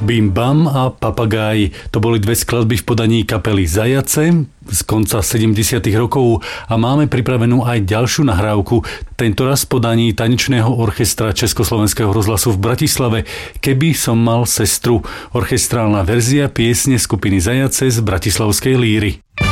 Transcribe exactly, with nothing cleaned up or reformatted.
Bim Bam a Papagáj. To boli dve skladby v podaní kapely Zajace z konca sedemdesiatych rokov a máme pripravenú aj ďalšiu nahrávku, tentoraz v podaní tanečného orchestra Československého rozhlasu v Bratislave. Keby som mal sestru, orchestrálna verzia piesne skupiny Zajace z bratislavskej líry.